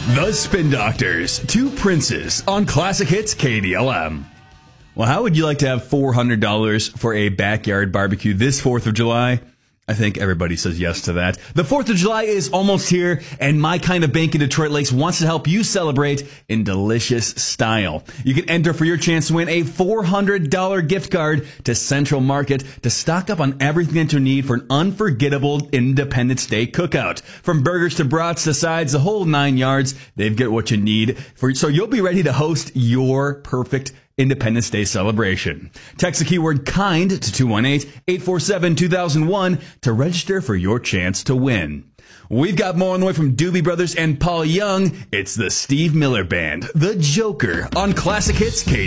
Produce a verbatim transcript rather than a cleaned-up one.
The Spin Doctors, two princes on Classic Hits K D L M. Well, how would you like to have four hundred dollars for a backyard barbecue this fourth of July? I think everybody says yes to that. The fourth of July is almost here, and My Kind of Bank in Detroit Lakes wants to help you celebrate in delicious style. You can enter for your chance to win a four hundred dollars gift card to Central Market to stock up on everything that you need for an unforgettable Independence Day cookout. From burgers to brats to sides, the whole nine yards, they've got what you need. For, so you'll be ready to host your perfect Independence Day celebration. Text the keyword KIND to two one eight, eight four seven, two thousand one to register for your chance to win. We've got more on the way from Doobie Brothers and Paul Young. It's the Steve Miller Band, The Joker, on Classic Hits K D L M.